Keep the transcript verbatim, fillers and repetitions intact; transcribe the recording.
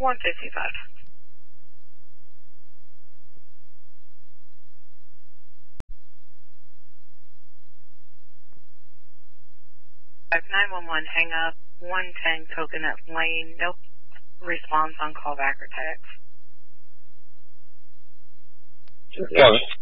one fifty-five. nine one one, hang up, one ten Coconut Lane, no response on callback or text. Yeah.